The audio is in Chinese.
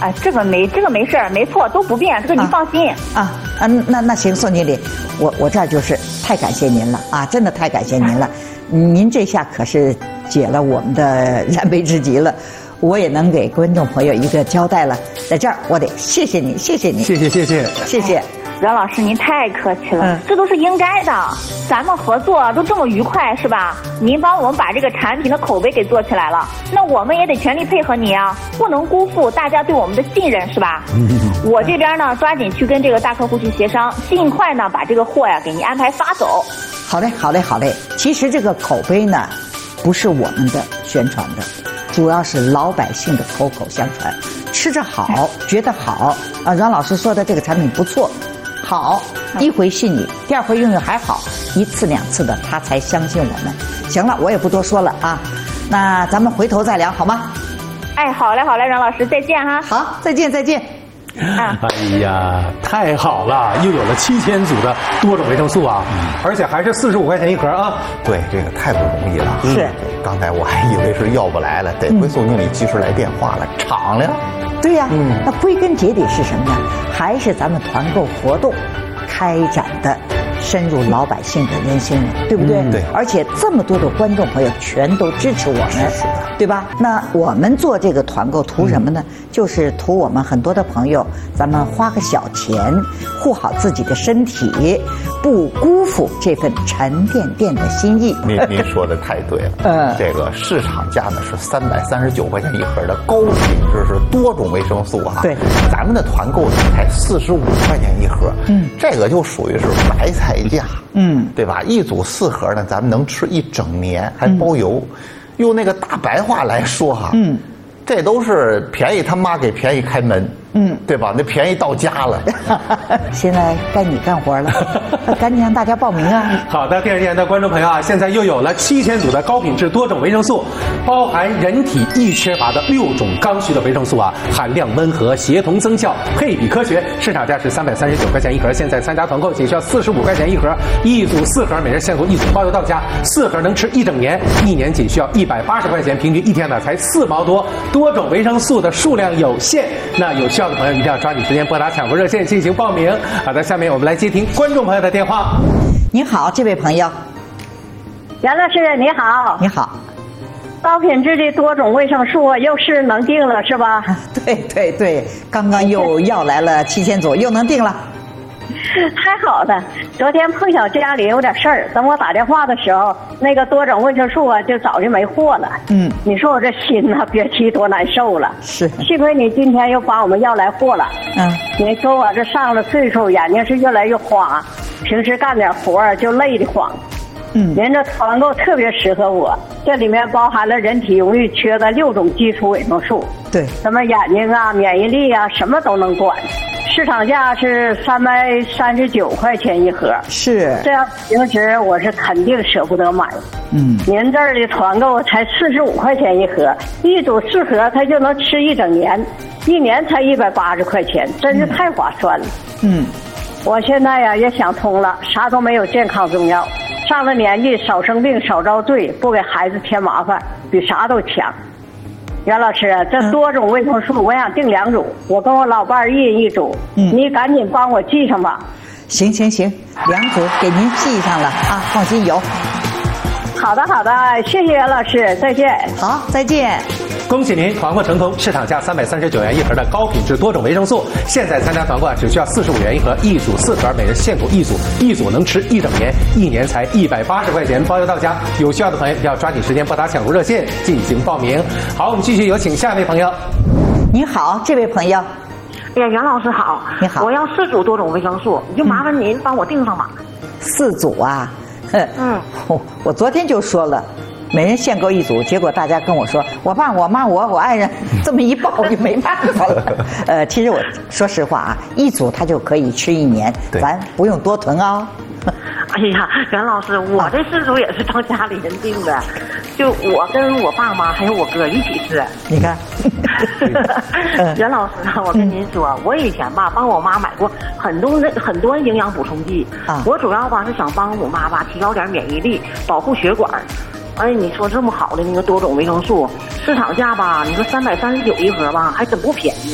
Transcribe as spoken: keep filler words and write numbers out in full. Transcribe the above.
哎，这个没这个没事儿，没错，都不变，这个您放心。 啊啊，那那行，宋经理，我我这儿就是太感谢您了啊，真的太感谢您了，您这下可是解了我们的燃眉之急了。我也能给观众朋友一个交代了，在这儿我得谢谢你，谢谢你， 谢谢谢谢谢谢。 袁老师，您太客气了， 嗯， 这都是应该的。咱们合作都这么愉快，是吧？您帮我们把这个产品的口碑给做起来了，那我们也得全力配合你啊，不能辜负大家对我们的信任，是吧？我这边呢，抓紧去跟这个大客户去协商，尽快呢把这个货呀给您安排发走。 好嘞，好嘞，好嘞。其实这个口碑呢，不是我们的宣传的，主要是老百姓的口口相传，吃着好，觉得好啊。阮老师说的这个产品不错。好，一回信你，第二回用用还好，一次两次的他才相信我们。行了，我也不多说了啊，那咱们回头再聊好吗？ 哎，好嘞，好嘞，阮老师，再见哈。 好，再见，再见。 啊、哎呀，太好了，又有了七千组的多种维生素啊，嗯、而且还是四十五块钱一盒啊。 对，这个太不容易了。 是， 嗯、刚才我还以为是要不来了，得亏宋经理及时来电话了，敞亮。 对呀、啊，嗯，那归根结底是什么呢？还是咱们团购活动开展的深入老百姓的人心了，对不对？ 嗯、对。 而且这么多的观众朋友全都支持我们， 是的， 对吧？那我们做这个团购图什么呢？嗯、就是图我们很多的朋友，咱们花个小钱，护好自己的身体，不辜负这份沉甸甸的心意。 您您说的太对了。嗯，这个市场价呢是三百三十九块钱一盒的高品质是多种维生素哈。 对， 咱们的团购才四十五块钱一盒。嗯，这个就属于是白菜价。嗯，对吧？一组四盒呢，咱们能吃一整年，还包邮。嗯、用那个大白话来说哈，嗯，这都是便宜他妈给便宜开门。嗯，对吧？那便宜到家了。 现在该你干活了，赶紧让大家报名啊！ 好的，电视机前的观众朋友啊，现在又有了七千组的高品质多种维生素，包含人体易缺乏的六种刚需的维生素啊，含量温和，协同增效，配比科学。市场价是三百三十九块钱一盒，现在参加团购仅需要四十五块钱一盒，一组四盒，每人限购一组，包邮到家，四盒能吃一整年，一年仅需要一百八十块钱，平均一天呢才四毛多。多种维生素的数量有限，那有需要的朋友一定要抓紧时间拨打抢购热线进行报名。好的，下面我们来接听观众朋友的电话。 您好，这位朋友。 袁老师你好。 你好。 高品质的多种维生素又是能定了是吧？ 啊、对对对，刚刚又要来了七千组，又能定了。 太好了！昨天碰巧家里有点事儿，等我打电话的时候，那个多种维生素啊就早就没货了。嗯，你说我这心呐、啊，别提多难受了。 是， 幸亏你今天又帮我们要来货了。嗯，你说我这上了岁数，眼睛是越来越花，平时干点活就累得慌。嗯，您这团购特别适合我，这里面包含了人体容易缺的六种基础维生素。 对， 什么眼睛啊、免疫力啊，什么都能管。市场价是三百三十九块钱一盒， 是这样平时我是肯定舍不得买。嗯，您这儿的团购才四十五块钱一盒，一组四盒它就能吃一整年，一年才一百八十块钱，真是太划算了。嗯，我现在呀也想通了，啥都没有健康重要，上了年纪少生病少遭罪，不给孩子添麻烦，比啥都强。袁老师，这多种维生素我想订两组，我跟我老伴儿一人一组，嗯，你赶紧帮我记上吧。 行行行，两组给您记上了啊，放心有。 好的好的，谢谢袁老师，再见。 好，再见。 恭喜您团购成功，市场价三百三十九元一盒的高品质多种维生素，现在参加团购只需要四十五元一盒，一组四盒，每人限购一组，一组能吃一整年，一年才一百八十块钱，包邮到家。有需要的朋友要抓紧时间拨打抢购热线进行报名。好，我们继续有请下一位朋友。 您好，这位朋友。 哎呀，袁老师好。 你好， 我要四组多种维生素，你就麻烦您帮我订上吧。 四组啊？嗯，我我昨天就说了。每人限购一组，结果大家跟我说，我爸、我妈、我、我爱人，这么一报我就没办法了。呃，其实我说实话啊，一组他就可以吃一年，咱不用多囤啊、哦。 哎呀，袁老师，我这四组也是帮家里人订的，就我跟我爸妈还有我哥一起吃。 你看， 袁老师啊，我跟您说，我以前吧帮我妈买过很多很多营养补充剂，啊、我主要吧是想帮我妈吧提高点免疫力，保护血管。哎，你说这么好的那个多种维生素，市场价吧，你说三百三十九一盒吧，还真不便宜。